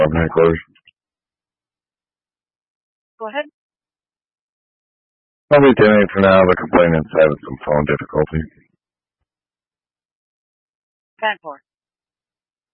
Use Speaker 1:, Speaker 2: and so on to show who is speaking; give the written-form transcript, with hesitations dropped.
Speaker 1: headquarters.
Speaker 2: Go ahead.
Speaker 1: Nobody did anything for now. The complainant's having some phone difficulty.
Speaker 2: 10-4.